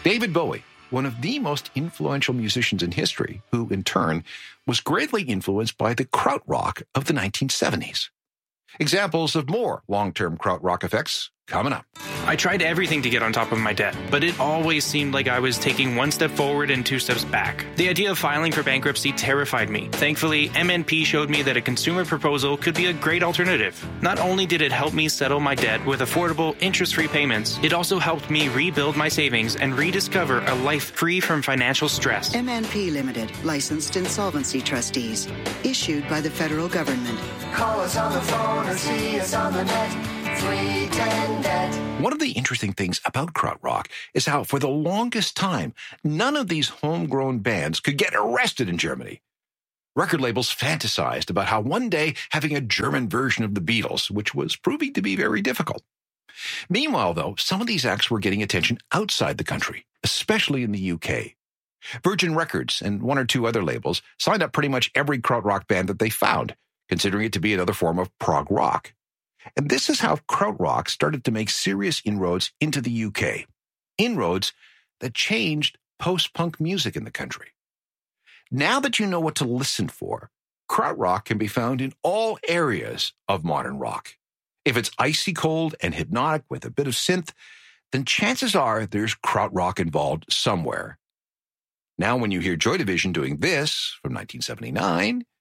David Bowie, one of the most influential musicians in history, who, in turn, was greatly influenced by the krautrock of the 1970s. Examples of more long-term krautrock effects coming up. I tried everything to get on top of my debt, but it always seemed like I was taking one step forward and two steps back. The idea of filing for bankruptcy terrified me. Thankfully, MNP showed me that a consumer proposal could be a great alternative. Not only did it help me settle my debt with affordable, interest-free payments, it also helped me rebuild my savings and rediscover a life free from financial stress. MNP Limited, licensed insolvency trustees, issued by the federal government. Call us on the phone or see us on the net. 310-NET. One of the interesting things about krautrock is how, for the longest time, none of these homegrown bands could get arrested in Germany. Record labels fantasized about how one day having a German version of the Beatles, which was proving to be very difficult. Meanwhile, though, some of these acts were getting attention outside the country, especially in the UK. Virgin Records and one or two other labels signed up pretty much every krautrock band that they found, considering it to be another form of prog rock. And this is how krautrock started to make serious inroads into the UK. Inroads that changed post-punk music in the country. Now that you know what to listen for, krautrock can be found in all areas of modern rock. If it's icy cold and hypnotic with a bit of synth, then chances are there's krautrock involved somewhere. Now when you hear Joy Division doing this from 1979,